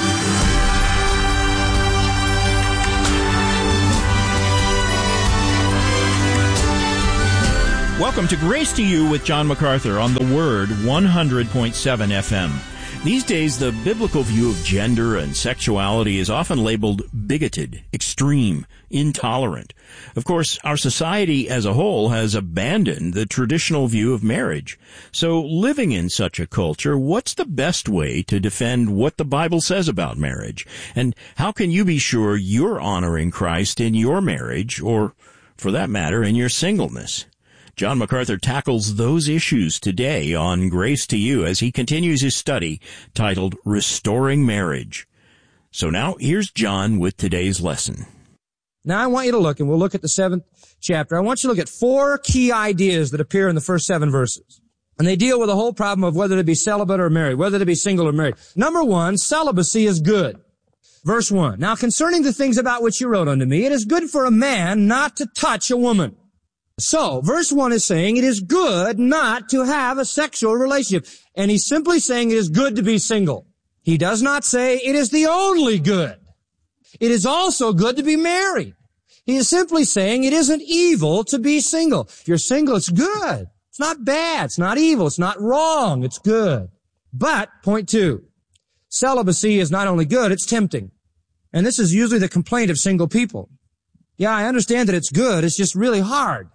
T: Welcome to Grace to You with John MacArthur on the Word, one hundred point seven F M. These days, the biblical view of gender and sexuality is often labeled bigoted, extreme, intolerant. Of course, our society as a whole has abandoned the traditional view of marriage. So, living in such a culture, what's the best way to defend what the Bible says about marriage? And how can you be sure you're honoring Christ in your marriage, or, for that matter, in your singleness? John MacArthur tackles those issues today on Grace to You as he continues his study titled Restoring Marriage. So now, here's John with today's lesson.
S: Now I want you to look, and we'll look at the seventh chapter. I want you to look at four key ideas that appear in the first seven verses. And they deal with the whole problem of whether to be celibate or married, whether to be single or married. Number one, celibacy is good. Verse one, now concerning the things about which you wrote unto me, it is good for a man not to touch a woman. So, verse one is saying it is good not to have a sexual relationship. And he's simply saying it is good to be single. He does not say it is the only good. It is also good to be married. He is simply saying it isn't evil to be single. If you're single, it's good. It's not bad. It's not evil. It's not wrong. It's good. But, point two, celibacy is not only good, it's tempting. And this is usually the complaint of single people. Yeah, I understand that it's good. It's just really hard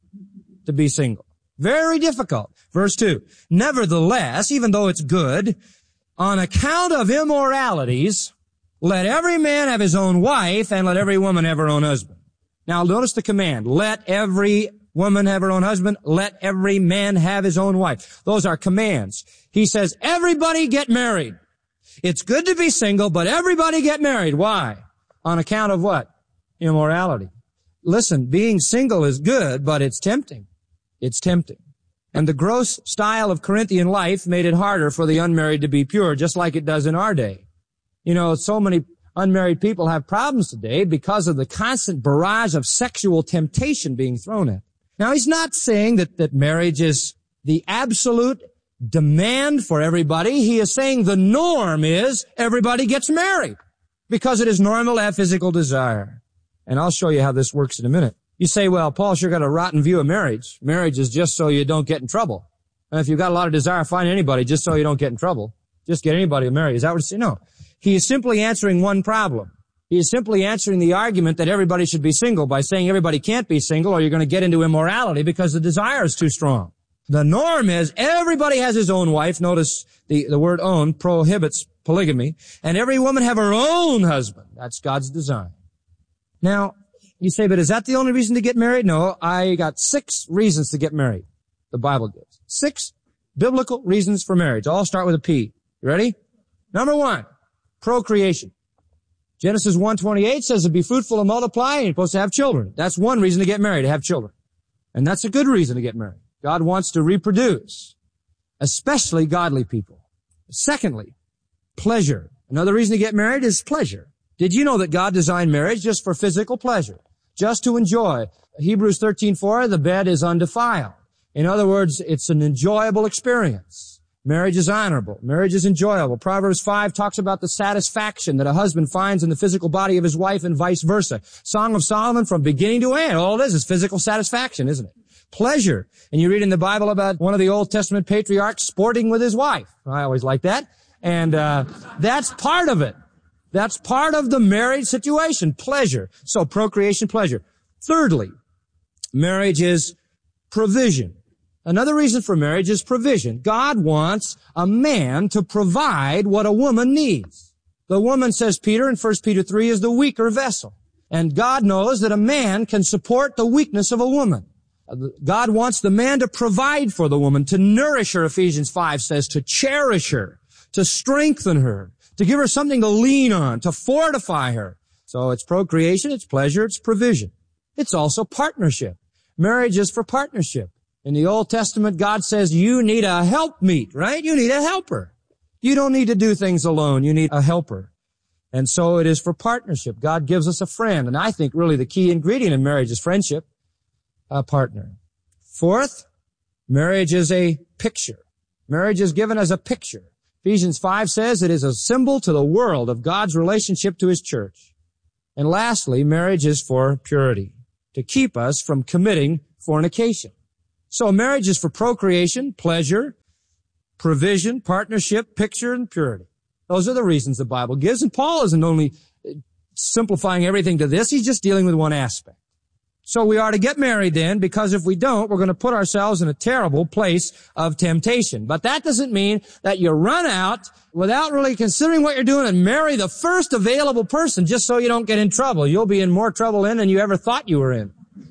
S: to be single. Very difficult. Verse two, nevertheless, even though it's good, on account of immoralities, let every man have his own wife, and let every woman have her own husband. Now, notice the command. Let every woman have her own husband. Let every man have his own wife. Those are commands. He says, everybody get married. It's good to be single, but everybody get married. Why? On account of what? Immorality. Listen, being single is good, but it's tempting. It's tempting. And the gross style of Corinthian life made it harder for the unmarried to be pure, just like it does in our day. You know, so many unmarried people have problems today because of the constant barrage of sexual temptation being thrown at. Now, he's not saying that, that marriage is the absolute demand for everybody. He is saying the norm is everybody gets married because it is normal to have physical desire. And I'll show you how this works in a minute. You say, well, Paul sure got a rotten view of marriage. Marriage is just so you don't get in trouble. And if you've got a lot of desire, find anybody just so you don't get in trouble. Just get anybody to marry. Is that what he's saying? No. He is simply answering one problem. He is simply answering the argument that everybody should be single by saying everybody can't be single or you're going to get into immorality because the desire is too strong. The norm is everybody has his own wife. Notice the, the word own prohibits polygamy. And every woman have her own husband. That's God's design. Now, you say, but is that the only reason to get married? No, I got six reasons to get married. The Bible gives. Six biblical reasons for marriage. All start with a P. You ready? Number one, procreation. Genesis one twenty-eight says to be fruitful and multiply, and you're supposed to have children. That's one reason to get married, to have children. And that's a good reason to get married. God wants to reproduce, especially godly people. Secondly, pleasure. Another reason to get married is pleasure. Did you know that God designed marriage just for physical pleasure, just to enjoy? Hebrews thirteen four, the bed is undefiled. In other words, it's an enjoyable experience. Marriage is honorable. Marriage is enjoyable. Proverbs five talks about the satisfaction that a husband finds in the physical body of his wife and vice versa. Song of Solomon from beginning to end. All it is is physical satisfaction, isn't it? Pleasure. And you read in the Bible about one of the Old Testament patriarchs sporting with his wife. I always like that. And uh that's part of it. That's part of the marriage situation. Pleasure. So procreation, pleasure. Thirdly, marriage is provision. Another reason for marriage is provision. God wants a man to provide what a woman needs. The woman, says Peter in First Peter three, is the weaker vessel. And God knows that a man can support the weakness of a woman. God wants the man to provide for the woman, to nourish her, Ephesians five says, to cherish her, to strengthen her, to give her something to lean on, to fortify her. So it's procreation, it's pleasure, it's provision. It's also partnership. Marriage is for partnership. In the Old Testament, God says you need a helpmeet, right? You need a helper. You don't need to do things alone. You need a helper. And so it is for partnership. God gives us a friend. And I think really the key ingredient in marriage is friendship, a partner. Fourth, marriage is a picture. Marriage is given as a picture. Ephesians five says it is a symbol to the world of God's relationship to his church. And lastly, marriage is for purity, to keep us from committing fornication. So marriage is for procreation, pleasure, provision, partnership, picture, and purity. Those are the reasons the Bible gives. And Paul isn't only simplifying everything to this, he's just dealing with one aspect. So we are to get married then, because if we don't, we're going to put ourselves in a terrible place of temptation. But that doesn't mean that you run out without really considering what you're doing and marry the first available person just so you don't get in trouble. You'll be in more trouble then than you ever thought you were in.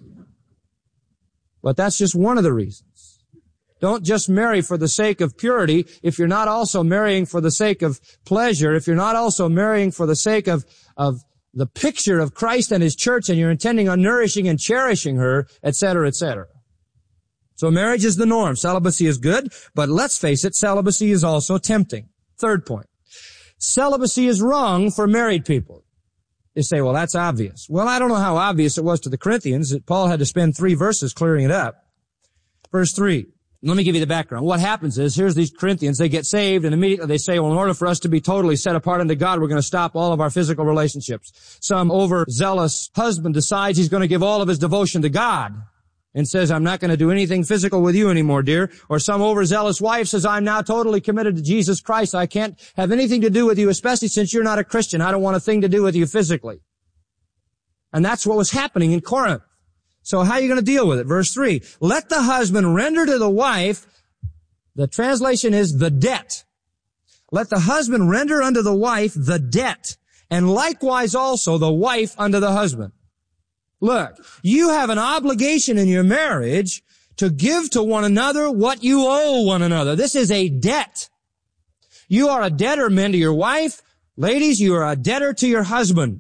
S: But that's just one of the reasons. Don't just marry for the sake of purity if you're not also marrying for the sake of pleasure, if you're not also marrying for the sake of, of the picture of Christ and his church, and you're intending on nourishing and cherishing her, et cetera, et cetera. So marriage is the norm. Celibacy is good, but let's face it, celibacy is also tempting. Third point. Celibacy is wrong for married people. They say, well, that's obvious. Well, I don't know how obvious it was to the Corinthians that Paul had to spend three verses clearing it up. Verse three. Let me give you the background. What happens is, here's these Corinthians, they get saved, and immediately they say, well, in order for us to be totally set apart unto God, we're going to stop all of our physical relationships. Some overzealous husband decides he's going to give all of his devotion to God and says, I'm not going to do anything physical with you anymore, dear. Or some overzealous wife says, I'm now totally committed to Jesus Christ. I can't have anything to do with you, especially since you're not a Christian. I don't want a thing to do with you physically. And that's what was happening in Corinth. So how are you going to deal with it? Verse three, let the husband render to the wife, the translation is the debt. Let the husband render unto the wife the debt, and likewise also the wife unto the husband. Look, you have an obligation in your marriage to give to one another what you owe one another. This is a debt. You are a debtor, men, to your wife. Ladies, you are a debtor to your husband.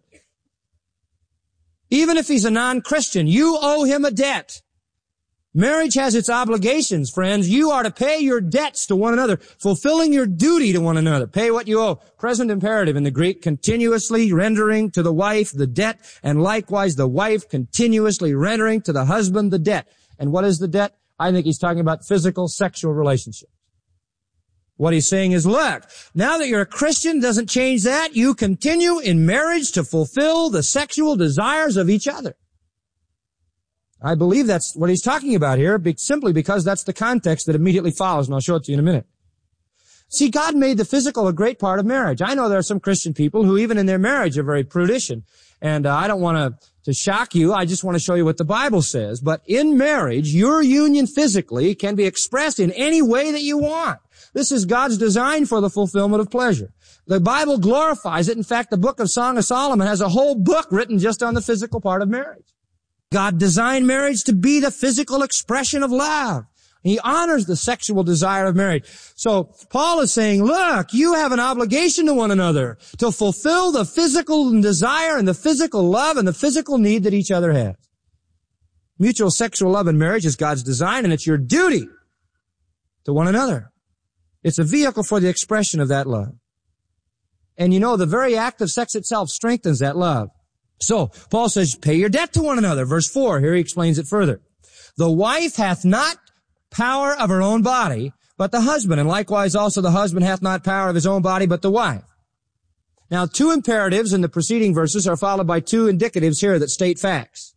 S: Even if he's a non-Christian, you owe him a debt. Marriage has its obligations, friends. You are to pay your debts to one another, fulfilling your duty to one another. Pay what you owe. Present imperative in the Greek, continuously rendering to the wife the debt, and likewise the wife continuously rendering to the husband the debt. And what is the debt? I think he's talking about physical, sexual relationships. What he's saying is, look, now that you're a Christian, doesn't change that. You continue in marriage to fulfill the sexual desires of each other. I believe that's what he's talking about here, simply because that's the context that immediately follows, and I'll show it to you in a minute. See, God made the physical a great part of marriage. I know there are some Christian people who even in their marriage are very prudish, and, and uh, I don't want to to shock you. I just want to show you what the Bible says. But in marriage, your union physically can be expressed in any way that you want. This is God's design for the fulfillment of pleasure. The Bible glorifies it. In fact, the book of Song of Solomon has a whole book written just on the physical part of marriage. God designed marriage to be the physical expression of love. He honors the sexual desire of marriage. So Paul is saying, look, you have an obligation to one another to fulfill the physical desire and the physical love and the physical need that each other has. Mutual sexual love in marriage is God's design, and it's your duty to one another. It's a vehicle for the expression of that love. And you know, the very act of sex itself strengthens that love. So Paul says, pay your debt to one another. Verse four, here he explains it further. The wife hath not power of her own body, but the husband, and likewise also the husband hath not power of his own body, but the wife. Now, two imperatives in the preceding verses are followed by two indicatives here that state facts.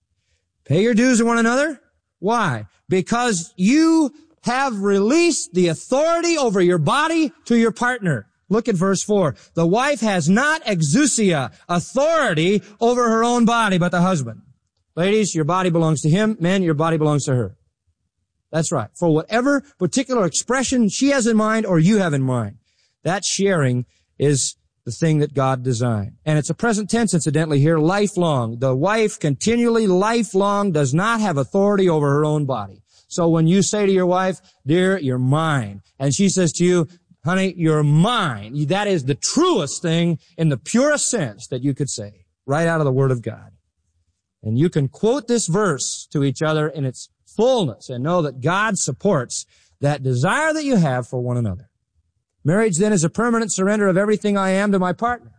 S: Pay your dues to one another. Why? Because you have released the authority over your body to your partner. Look at verse four. The wife has not exousia, authority over her own body, but the husband. Ladies, your body belongs to him. Men, your body belongs to her. That's right. For whatever particular expression she has in mind or you have in mind, that sharing is the thing that God designed. And it's a present tense, incidentally, here, lifelong. The wife continually, lifelong, does not have authority over her own body. So when you say to your wife, dear, you're mine, and she says to you, honey, you're mine, that is the truest thing in the purest sense that you could say, right out of the Word of God. And you can quote this verse to each other in its fullness and know that God supports that desire that you have for one another. Marriage then is a permanent surrender of everything I am to my partner.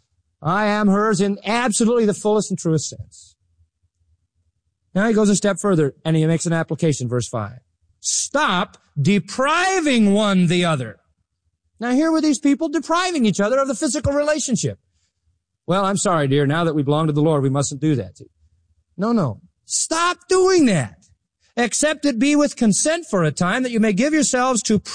S: I am hers in absolutely the fullest and truest sense. Now he goes a step further and he makes an application, verse five. Stop depriving one the other. Now here were these people depriving each other of the physical relationship. Well, I'm sorry, dear, now that we belong to the Lord, we mustn't do that. No, no. Stop doing that. Except it be with consent for a time, that you may give yourselves to